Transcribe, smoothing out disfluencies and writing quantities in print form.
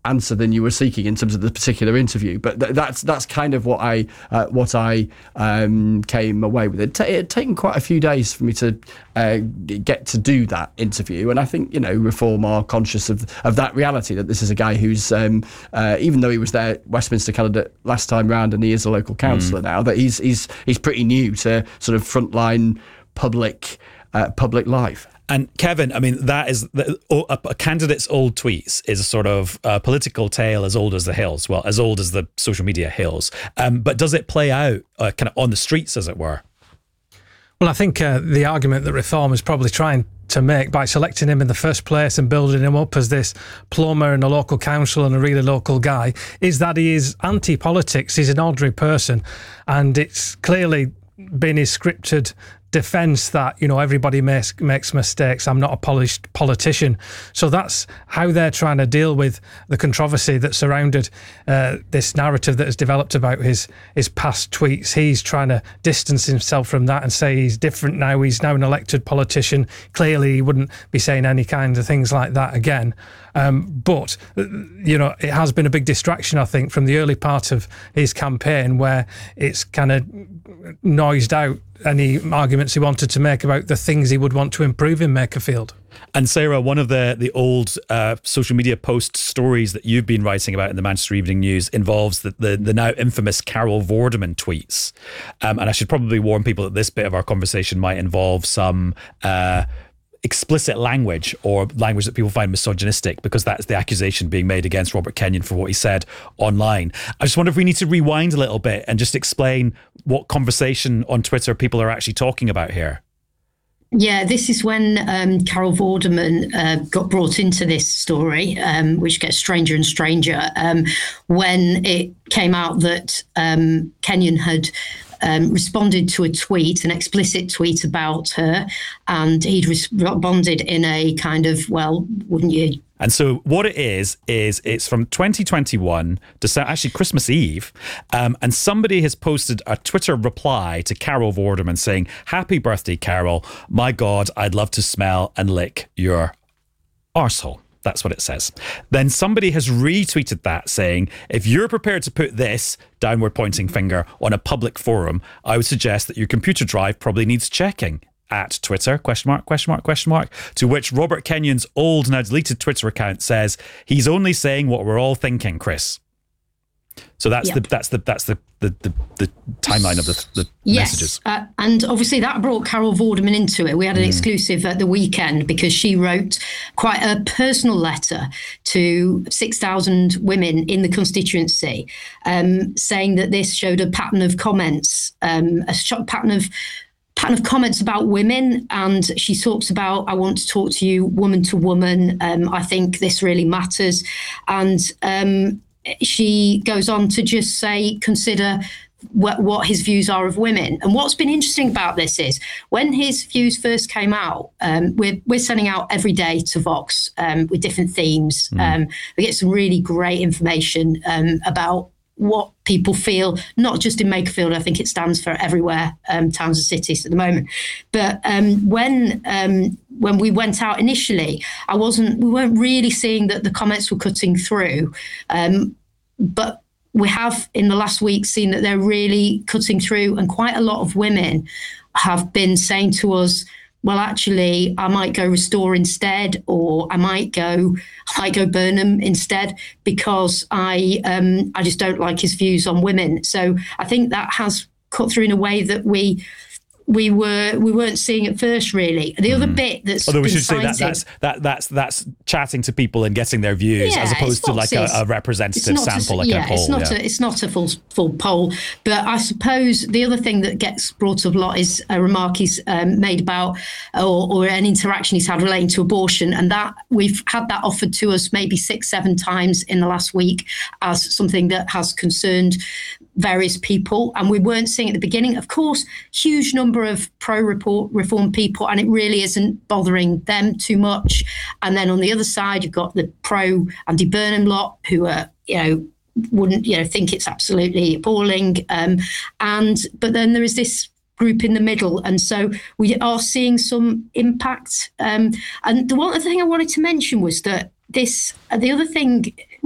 answer than you were seeking in terms of the particular interview. But that's kind of what I came away with. It had taken quite a few days for me to get to do that interview, and I think Reform are conscious of that reality, that this is a guy who's even though he was their Westminster candidate last time round and he is a local councillor now, that he's pretty new to sort of frontline public life. And Kevin, I mean, that is a candidate's old tweets is a sort of political tale as old as the hills. Well, as old as the social media hills. But does it play out kind of on the streets, as it were? Well, I think the argument that Reform is probably trying to make by selecting him in the first place and building him up as this plumber in a local council and a really local guy is that he is anti-politics. He's an ordinary person, and it's clearly been his scripted defence that everybody makes mistakes. I'm not a polished politician. So that's how they're trying to deal with the controversy that surrounded this narrative that has developed about his past tweets. He's trying to distance himself from that and say he's different now. He's now an elected politician. Clearly he wouldn't be saying any kind of things like that again. But it has been a big distraction, I think, from the early part of his campaign, where it's kind of noised out any arguments he wanted to make about the things he would want to improve in Makerfield. And Sarah, one of the old social media post stories that you've been writing about in the Manchester Evening News involves the now infamous Carol Vorderman tweets. And I should probably warn people that this bit of our conversation might involve some explicit language, or language that people find misogynistic, because that's the accusation being made against Robert Kenyon for what he said online. I just wonder if we need to rewind a little bit and just explain what conversation on Twitter people are actually talking about here. Yeah, this is when Carol Vorderman got brought into this story, which gets stranger and stranger, when it came out that Kenyon had responded to a tweet, an explicit tweet about her, and he'd responded in a kind of, well, wouldn't you? And so what it is it's from 2021, actually Christmas Eve, and somebody has posted a Twitter reply to Carol Vorderman saying, "Happy birthday, Carol. My God, I'd love to smell and lick your arsehole." That's what it says. Then somebody has retweeted that saying, "If you're prepared to put this," downward pointing finger, "on a public forum, I would suggest that your computer drive probably needs checking. At Twitter, ? To which Robert Kenyon's old, now deleted Twitter account says, "He's only saying what we're all thinking, Chris." So that's the timeline of the messages. And obviously that brought Carol Vorderman into it. We had an exclusive at the weekend because she wrote quite a personal letter to 6,000 women in the constituency, saying that this showed a pattern of comments, pattern of comments about women. And she talks about, "I want to talk to you woman to woman. I think this really matters." And she goes on to just say, consider what his views are of women. And what's been interesting about this is when his views first came out, we're sending out every day to Vox with different themes. We get some really great information about what people feel, not just in Makerfield. I think it stands for everywhere, towns and cities at the moment. But when we went out initially, we weren't really seeing that the comments were cutting through. But we have in the last week seen that they're really cutting through, and quite a lot of women have been saying to us, "Well, actually, I might go Restore instead, or I might go Burnham instead, because I just don't like his views on women." So I think that has cut through in a way that we weren't seeing at first, really. The other bit that's, although we should say that's chatting to people and getting their views, as opposed to like a representative sample, like a poll. It's not a full poll. But I suppose the other thing that gets brought up a lot is a remark he's made about, or an interaction he's had relating to abortion, and that we've had that offered to us maybe 6-7 times in the last week as something that has concerned various people, and we weren't seeing at the beginning. Of course, huge number of pro-reform people, and it really isn't bothering them too much. And then on the other side, you've got the pro-Andy Burnham lot who are, wouldn't, think it's absolutely appalling. But then there is this group in the middle, and so we are seeing some impact. And the one other thing I wanted to mention was that the other thing